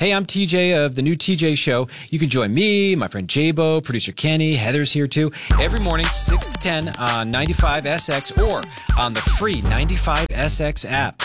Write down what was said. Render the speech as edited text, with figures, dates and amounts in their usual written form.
Hey, I'm TJ of the new TJ Show. You can join me, my friend Jabo, producer Kenny, Heather's here too, every morning 6 to 10 on 95SX or on the free 95SX app.